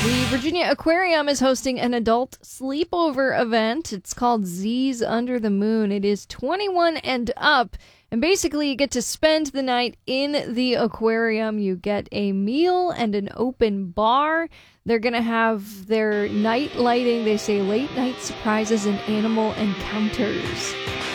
The Virginia Aquarium is hosting an adult sleepover event. It's called Z's Under the Moon. It is 21 and up. And basically, you get to spend the night in the aquarium. You get a meal and an open bar. They're going to have their night lighting. They say late night surprises and animal encounters.